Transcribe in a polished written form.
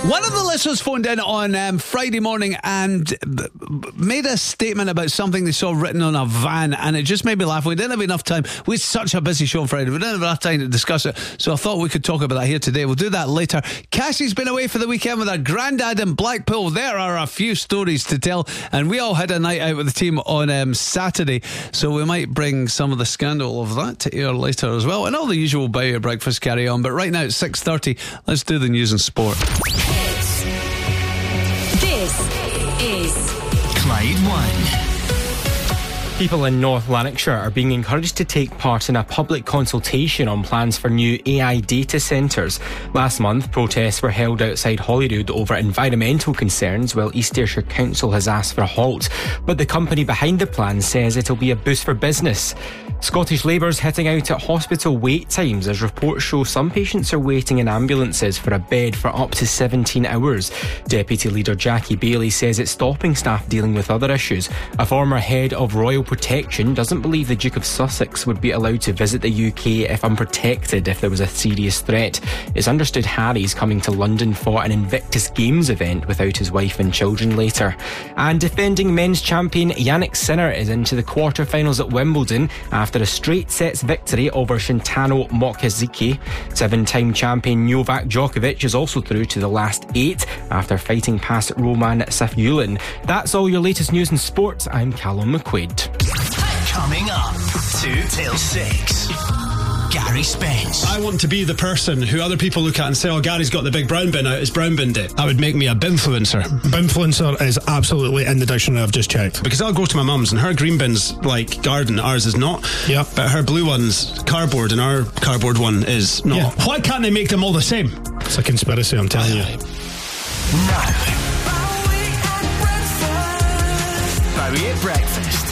One of the listeners phoned in on Friday morning and made a statement about something they saw written on a van, and it just made me laugh. We didn't have enough time. We had such a busy show on Friday. We didn't have enough time to discuss it, so I thought we could talk about that here today. We'll do that later. Cassie's been away for the weekend with her granddad in Blackpool. There are a few stories to tell, and we all had a night out with the team on Saturday, so we might bring some of the scandal of that to air later as well, and all the usual Buy Your Breakfast carry on. But right now it's 6:30. Let's do the news and sport. This is Clyde One. People in North Lanarkshire are being encouraged to take part in a public consultation on plans for new AI data centres. Last month, protests were held outside Holyrood over environmental concerns, while East Ayrshire Council has asked for a halt. But the company behind the plan says it'll be a boost for business. Scottish Labour's hitting out at hospital wait times as reports show some patients are waiting in ambulances for a bed for up to 17 hours. Deputy Leader Jackie Bailey says it's stopping staff dealing with other issues. A former head of Royal Protection doesn't believe the Duke of Sussex would be allowed to visit the UK if unprotected if there was a serious threat. It's understood Harry's coming to London for an Invictus Games event without his wife and children later. And defending men's champion Yannick Sinner is into the quarter-finals at Wimbledon after a straight sets victory over Shintano Mokaziki. Seven-time champion Novak Djokovic is also through to the last 8 after fighting past Roman Safulin. That's all your latest news and sports. I'm Callum McQuaid. Coming up, 2 till 6. Gary Spence. I want to be the person who other people look at and say, oh, Gary's got the big brown bin out, it's brown bin day. That would make me a binfluencer. Binfluencer is absolutely in the dictionary, I've just checked. Because I'll go to my mum's and her green bin's like garden, ours is not. Yeah. But her blue one's cardboard and our cardboard one is not. Yeah. Why can't they make them all the same? It's a conspiracy, I'm telling you. Now, Bowie at breakfast.